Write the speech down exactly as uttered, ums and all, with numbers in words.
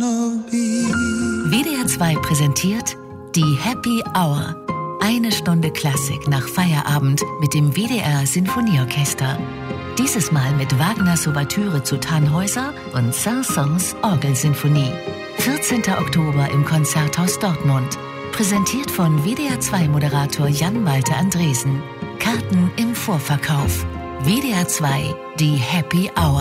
wanna be. W D R zwei präsentiert die Happy Hour. Eine Stunde Klassik nach Feierabend mit dem W D R Sinfonieorchester. Dieses Mal mit Wagners Ouvertüre zu Tannhäuser und Saint-Saëns Orgelsinfonie. vierzehnten Oktober im Konzerthaus Dortmund. Präsentiert von W D R zwei Moderator Jan-Walter Andresen. Karten im Vorverkauf. W D R zwei, die Happy Hour.